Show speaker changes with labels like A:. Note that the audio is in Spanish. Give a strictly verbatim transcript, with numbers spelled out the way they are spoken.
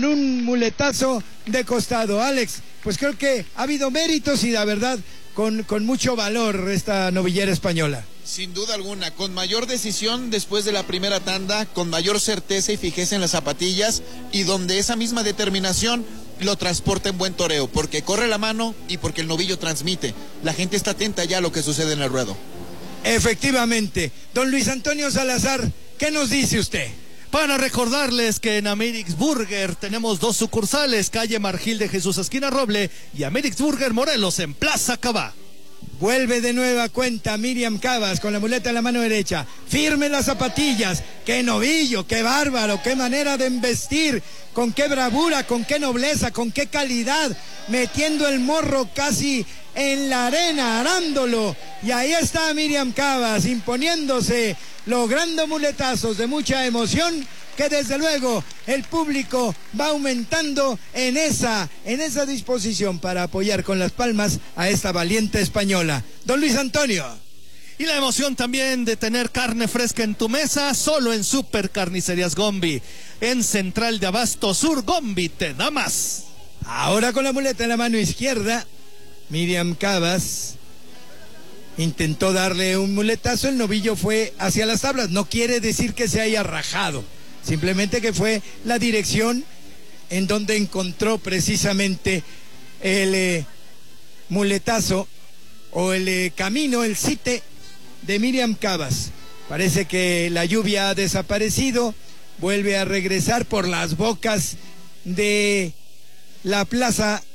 A: con un muletazo de costado. Alex, pues creo que ha habido méritos y la verdad con, con mucho valor esta novillera española.
B: Sin duda alguna, con mayor decisión después de la primera tanda, con mayor certeza y fijeza en las zapatillas, y donde esa misma determinación lo transporta en buen toreo, porque corre la mano y porque el novillo transmite. La gente está atenta ya a lo que sucede en el ruedo.
A: Efectivamente. Don Luis Antonio Salazar, ¿qué nos dice usted?
C: Para recordarles que en Amerix Burger tenemos dos sucursales, calle Margil de Jesús, esquina Roble, y Amerix Burger Morelos en Plaza Cabá.
A: Vuelve de nueva cuenta Miriam Cavas con la muleta en la mano derecha. Firme las zapatillas. ¡Qué novillo! ¡Qué bárbaro! ¡Qué manera de embestir! ¡Con qué bravura! ¡Con qué nobleza! ¡Con qué calidad! Metiendo el morro casi en la arena, arándolo. Y ahí está Miriam Cavas imponiéndose, logrando muletazos de mucha emoción, que desde luego el público va aumentando en esa, en esa disposición para apoyar con las palmas a esta valiente española. Don Luis Antonio.
C: Y la emoción también de tener carne fresca en tu mesa, solo en Super Carnicerías Gombi. En Central de Abasto Sur, Gombi te da más.
A: Ahora con la muleta en la mano izquierda, Miriam Cavas intentó darle un muletazo, el novillo fue hacia las tablas. No quiere decir que se haya rajado, simplemente que fue la dirección en donde encontró precisamente el eh, muletazo o el eh, camino, el site de Miriam Cavas. Parece que la lluvia ha desaparecido, vuelve a regresar por las bocas de la plaza